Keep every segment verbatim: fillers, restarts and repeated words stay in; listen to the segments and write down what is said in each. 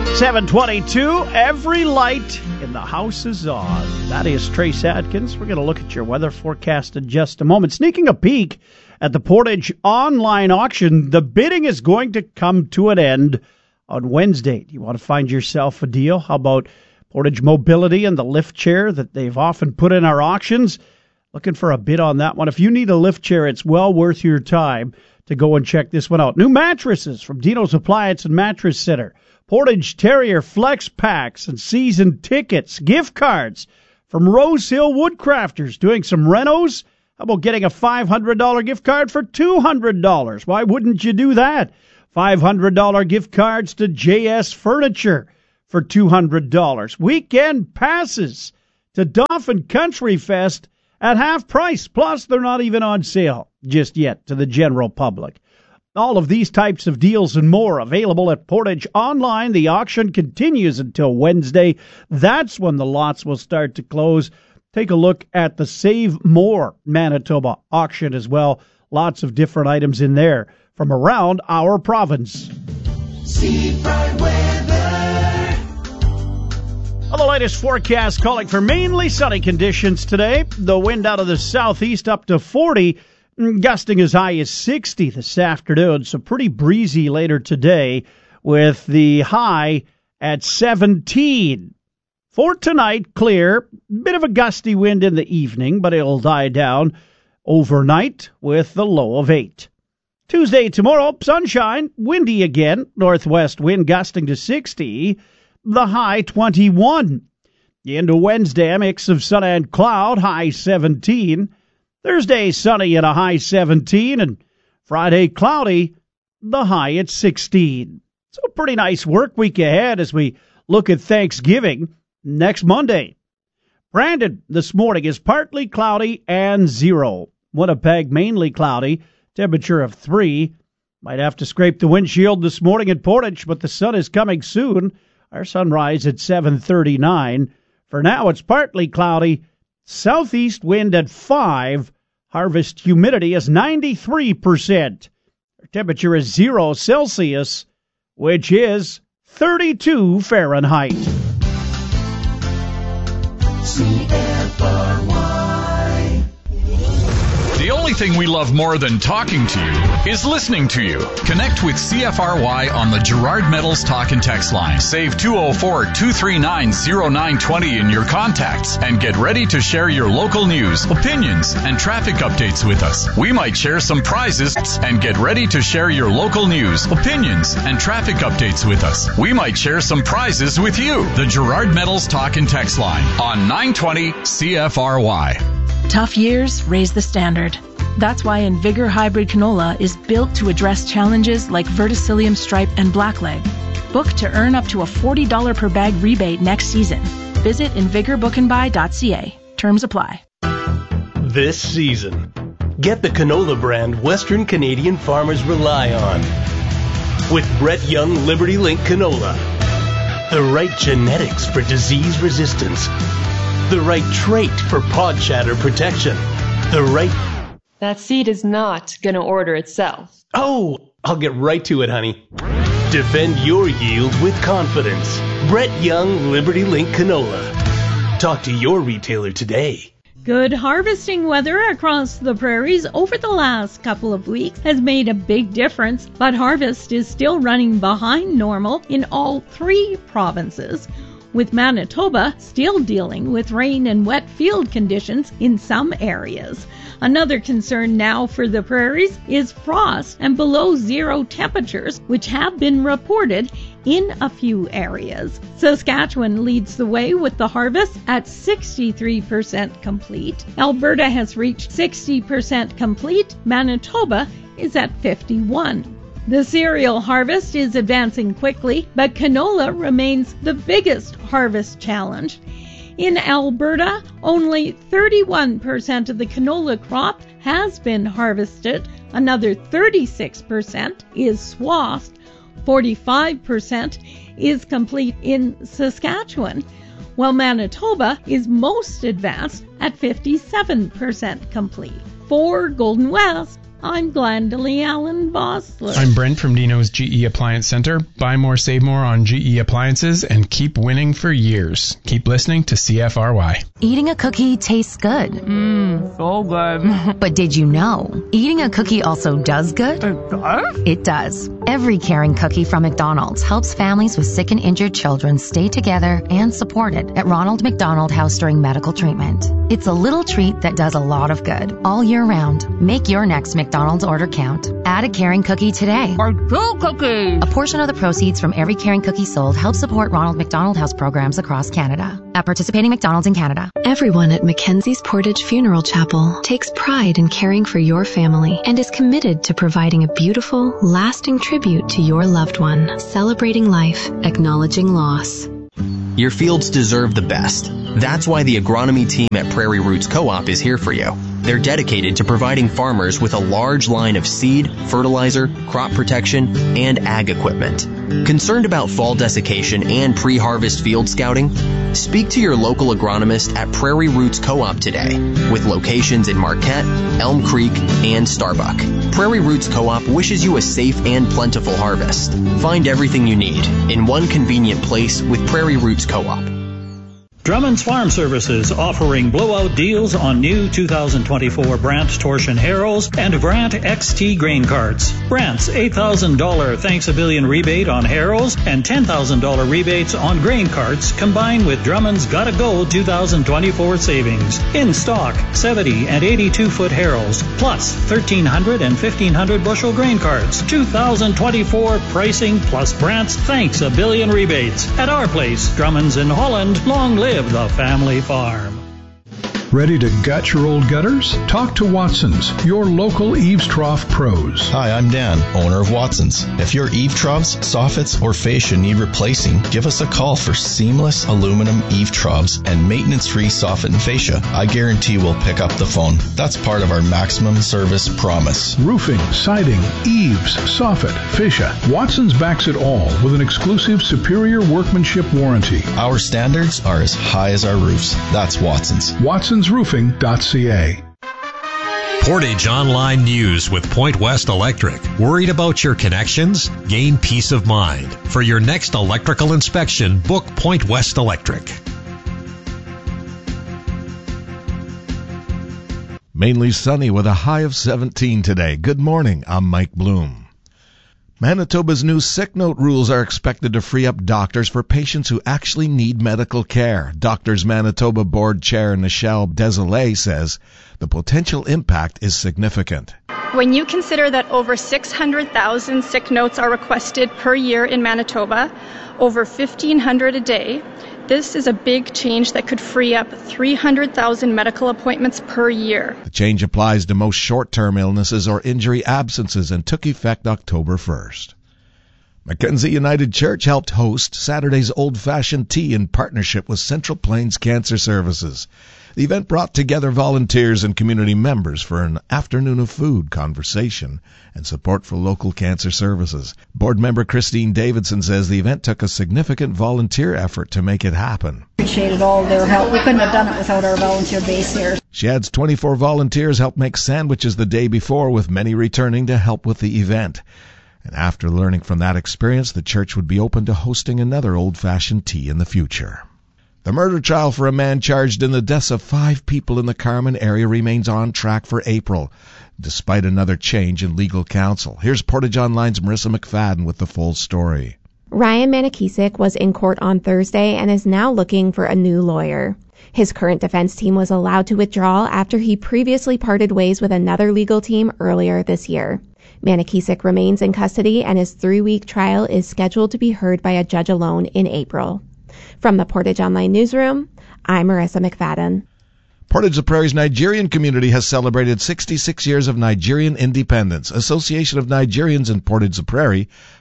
seven twenty-two, every light in the house is on. That is Trace Adkins. We're going to look at your weather forecast in just a moment. Sneaking a peek at the Portage online auction, the bidding is going to come to an end on Wednesday. Do you want to find yourself a deal? How about Portage Mobility and the lift chair that they've often put in our auctions? Looking for a bid on that one. If you need a lift chair, it's well worth your time to go and check this one out. New mattresses from Dino's Appliance and Mattress Center. Portage Terrier Flex Packs and season tickets. Gift cards from Rose Hill Woodcrafters. Doing some renos? How about getting a five hundred dollars gift card for two hundred dollars? Why wouldn't you do that? five hundred dollars gift cards to J S Furniture for two hundred dollars. Weekend passes to Dauphin Country Fest at half price. Plus, they're not even on sale just yet to the general public. All of these types of deals and more available at Portage Online. The auction continues until Wednesday. That's when the lots will start to close. Take a look at the Save More Manitoba auction as well. Lots of different items in there from around our province. Seafront weather. Well, the latest forecast calling for mainly sunny conditions today. The wind out of the southeast up to forty. Gusting as high as sixty this afternoon, so pretty breezy later today with the high at seventeen. For tonight, clear, bit of a gusty wind in the evening, but it'll die down overnight with the low of eight. Tuesday, tomorrow, sunshine, windy again, northwest wind gusting to sixty, the high twenty-one. Into Wednesday, a mix of sun and cloud, high seventeen. Thursday, sunny and a high seventeen, and Friday, cloudy, the high at sixteen. So pretty nice work week ahead as we look at Thanksgiving next Monday. Brandon this morning is partly cloudy and zero. Winnipeg, mainly cloudy, temperature of three. Might have to scrape the windshield this morning at Portage, but the sun is coming soon. Our sunrise at seven thirty-nine. For now, it's partly cloudy. Southeast wind at five. Harvest humidity is ninety-three percent. Our temperature is zero Celsius, which is thirty-two Fahrenheit. C F R Y. The only thing we love more than talking to you is listening to you. Connect with C F R Y on the Gerard Metals Talk and Text line. Save two oh four, two three nine, oh nine two oh in your contacts and get ready to share your local news, opinions, and traffic updates with us. We might share some prizes and get ready to share your local news, opinions, and traffic updates with us. We might share some prizes with you. The Gerard Metals Talk and Text line on nine twenty C F R Y. Tough years raise the standard. That's why Invigor Hybrid Canola is built to address challenges like verticillium stripe and blackleg. Book to earn up to a forty dollars per bag rebate next season. Visit invigor book and buy dot c a. Terms apply. This season, get the canola brand Western Canadian farmers rely on. With Brett Young Liberty Link canola. The right genetics for disease resistance. The right trait for pod shatter protection. The right... That seed is not going to order itself. Oh, I'll get right to it, honey. Defend your yield with confidence. Brett Young Liberty Link canola. Talk to your retailer today. Good harvesting weather across the prairies over the last couple of weeks has made a big difference, but harvest is still running behind normal in all three provinces, with Manitoba still dealing with rain and wet field conditions in some areas. Another concern now for the prairies is frost and below zero temperatures, which have been reported in a few areas. Saskatchewan leads the way with the harvest at sixty-three percent complete. Alberta has reached sixty percent complete. Manitoba is at fifty-one. The cereal harvest is advancing quickly, but canola remains the biggest harvest challenge. In Alberta, only thirty-one percent of the canola crop has been harvested. Another thirty-six percent is swathed. forty-five percent is complete in Saskatchewan, while Manitoba is most advanced at fifty-seven percent complete. For Golden West, I'm Glendalee Allen Bossler. I'm Brent from Dino's G E Appliance Center. Buy more, save more on G E appliances and keep winning for years. Keep listening to C F R Y. Eating a cookie tastes good. Mmm, so good. But did you know, eating a cookie also does good? It does? It does. Every caring cookie from McDonald's helps families with sick and injured children stay together and supported at Ronald McDonald House during medical treatment. It's a little treat that does a lot of good all year round. Make your next McDonald's order count. Add a caring cookie today. Or two cookies. A portion of the proceeds from every caring cookie sold helps support Ronald McDonald House programs across Canada. At participating McDonald's in Canada. Everyone at Mackenzie's Portage Funeral Chapel takes pride in caring for your family and is committed to providing a beautiful, lasting tribute to your loved one. Celebrating life, acknowledging loss. Your fields deserve the best. That's why the agronomy team at Prairie Roots Co-op is here for you. They're dedicated to providing farmers with a large line of seed, fertilizer, crop protection, and ag equipment. Concerned about fall desiccation and pre-harvest field scouting? Speak to your local agronomist at Prairie Roots Co-op today, with locations in Marquette, Elm Creek, and Starbuck. Prairie Roots Co-op wishes you a safe and plentiful harvest. Find everything you need in one convenient place with Prairie Roots Co-op. Drummond's Farm Services offering blowout deals on new two thousand twenty-four Brandt Torsion Harrows and Brandt X T grain carts. Brandt's eight thousand dollars Thanks a Billion rebate on harrows and ten thousand dollars rebates on grain carts combined with Drummond's Gotta Go two thousand twenty-four savings. In stock, seventy and eighty-two foot harrows, plus thirteen hundred and fifteen hundred bushel grain carts. two thousand twenty-four pricing plus Brandt's Thanks a Billion rebates. At our place, Drummond's in Holland. Long live the family farm. Ready to gut your old gutters? Talk to Watson's, your local eaves trough pros. Hi, I'm Dan, owner of Watson's. If your eave troughs, soffits, or fascia need replacing, give us a call for seamless aluminum eave troughs and maintenance-free soffit and fascia. I guarantee we'll pick up the phone. That's part of our maximum service promise. Roofing, siding, eaves, soffit, fascia. Watson's backs it all with an exclusive superior workmanship warranty. Our standards are as high as our roofs. That's Watson's. Watson's Roofing dot C A. Portage Online News with Point West Electric. Worried about your connections? Gain peace of mind. For your next electrical inspection, book Point West Electric. Mainly sunny with a high of seventeen today. Good morning. I'm Mike Bloom. Manitoba's new sick note rules are expected to free up doctors for patients who actually need medical care. Doctors Manitoba Board Chair Nichelle Desolé says the potential impact is significant. When you consider that over six hundred thousand sick notes are requested per year in Manitoba, over fifteen hundred a day, this is a big change that could free up three hundred thousand medical appointments per year. The change applies to most short-term illnesses or injury absences and took effect October first. Mackenzie United Church helped host Saturday's old-fashioned tea in partnership with Central Plains Cancer Services. The event brought together volunteers and community members for an afternoon of food, conversation, and support for local cancer services. Board member Christine Davidson says the event took a significant volunteer effort to make it happen. Appreciated all their help. We couldn't have done it without our volunteer base here. She adds twenty-four volunteers helped make sandwiches the day before, with many returning to help with the event. And after learning from that experience, the church would be open to hosting another old-fashioned tea in the future. The murder trial for a man charged in the deaths of five people in the Carman area remains on track for April, despite another change in legal counsel. Here's Portage Online's Marissa McFadden with the full story. Ryan Manikisic was in court on Thursday and is now looking for a new lawyer. His current defense team was allowed to withdraw after he previously parted ways with another legal team earlier this year. Manikisic remains in custody and his three-week trial is scheduled to be heard by a judge alone in April. From the Portage Online Newsroom, I'm Marissa McFadden. Portage the Prairie's Nigerian community has celebrated sixty-six years of Nigerian independence. Association of Nigerians in Portage the Prairie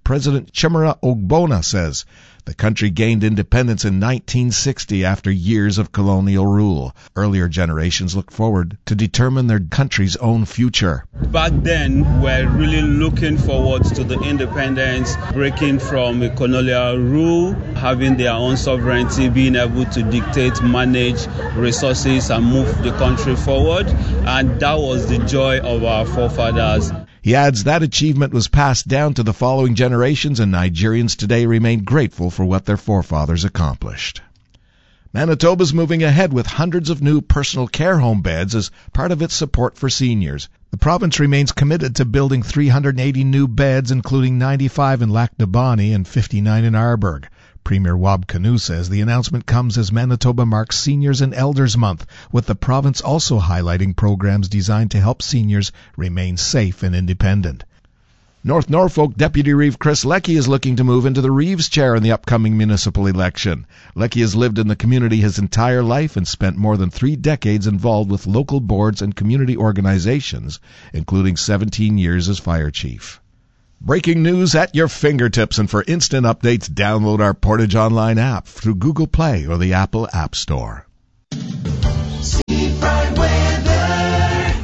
President Chimera Ogbonna says the country gained independence in nineteen sixty after years of colonial rule. Earlier generations looked forward to determine their country's own future. Back then, we're really looking forward to the independence, breaking from a colonial rule, having their own sovereignty, being able to dictate, manage resources, and move the country forward. And that was the joy of our forefathers. He adds that achievement was passed down to the following generations, and Nigerians today remain grateful for what their forefathers accomplished. Manitoba's moving ahead with hundreds of new personal care home beds as part of its support for seniors. The province remains committed to building three hundred eighty new beds, including ninety-five in Lac du Bonny and fifty-nine in Arbourg. Premier Wab Kinew says the announcement comes as Manitoba marks Seniors and Elders Month, with the province also highlighting programs designed to help seniors remain safe and independent. North Norfolk Deputy Reeve Chris Leckie is looking to move into the Reeves chair in the upcoming municipal election. Leckie has lived in the community his entire life and spent more than three decades involved with local boards and community organizations, including seventeen years as fire chief. Breaking news at your fingertips, and for instant updates, download our Portage Online app through Google Play or the Apple App Store. Sea Fry weather.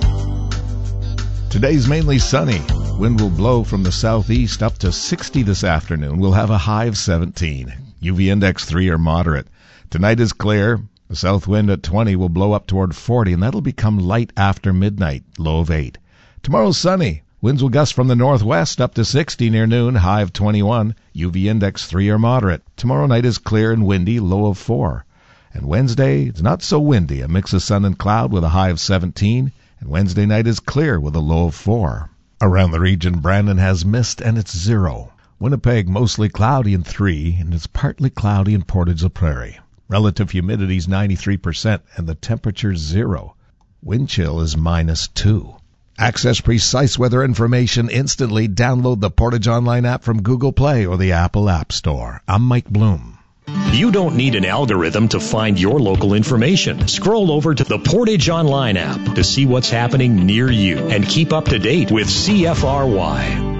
Today's mainly sunny. Wind will blow from the southeast up to sixty this afternoon. We'll have a high of seventeen. U V index three or moderate. Tonight is clear. The south wind at twenty will blow up toward forty, and that'll become light after midnight, low of eight. Tomorrow's sunny. Winds will gust from the northwest up to sixty near noon, high of twenty-one. U V index three or moderate. Tomorrow night is clear and windy, low of four. And Wednesday, it's not so windy, a mix of sun and cloud with a high of seventeen. And Wednesday night is clear with a low of four. Around the region, Brandon has mist and it's zero. Winnipeg, mostly cloudy and three, and it's partly cloudy in Portage la Prairie. Relative humidity is ninety-three percent and the temperature's zero. Wind chill is minus two. Access precise weather information instantly. Download the Portage Online app from Google Play or the Apple App Store. I'm Mike Bloom. You don't need an algorithm to find your local information. Scroll over to the Portage Online app to see what's happening near you and keep up to date with C F R Y.